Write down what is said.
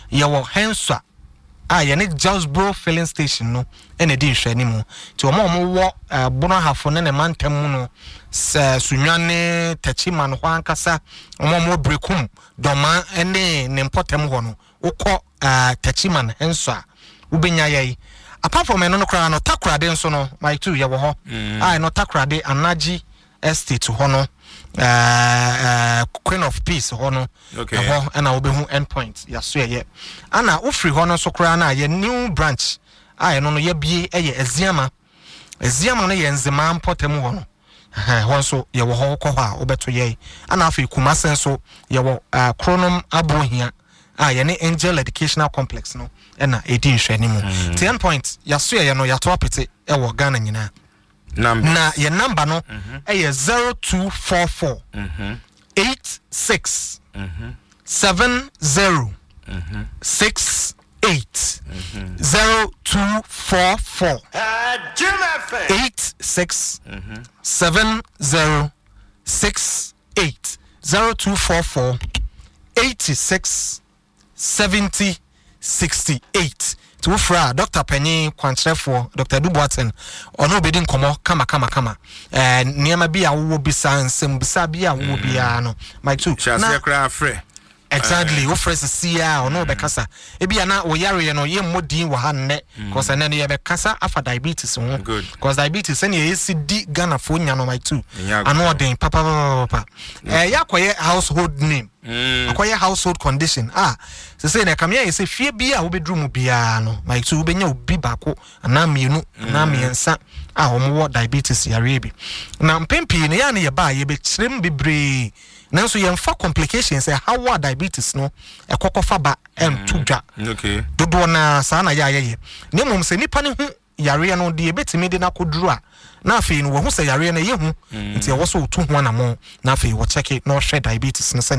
Yawo Henswa. Yene Josbro filling station no ene di nhwe ni mu ti omo wo bono hafo ne mantem no sunwane tachima no kwankasa omo brekum doma ene ne mpotem ho no ukọ tachima henso a ubenya yai apart from eno no kra no takrade nso no my two ye wo ho no takrade anaji estate ho no Queen of Peace ho no ho na obehu endpoint ya so ye ana ofri ho no so kra na ye new branch no ye bie eye eziama no ye nzema mpotem ho no ho so ye wo ho ko ha obeto ye ana afi Kumase so ye wo Kronom Abohia ye ne Angel Educational Complex no na edi nhwe ni mu 10 point ya so ye no ya to apete e wo Ghana nyina na your number no 0244 86 70 68 0244 86 70 68 0244 86 70 68 to fra Dr. Penny Kwantrefo Dr. Duboaten ono bedi nkomo kama niema bia wo bisa nsem bisa bia wo bia no my two na kra frɛ exactly wo frɛ sia ono be kasa e bia na wo yare no ye modin wo ha nne cause ene no ye be kasa afa diabetes ho cause diabetes ene ye di Ghana fo nya no my two ano den papa yakoye household name akoye household condition se say na kamia say fie bia wo bedru mu bia no my two benya obi bako na mienu na miensa omo diabetes yare bi na mpempi ne ya ne ye ba ye be kirem bebre nanso yemfa complications how diabetes no ekokofa ba entudwa dodo na sa na ya ye ne mom se nipa ne hu yare no de ebetimi de na koduru a na afi no wo hu se yare na ye hu nti e wo so otu hu na mo na afi wo check no hwe diabetes no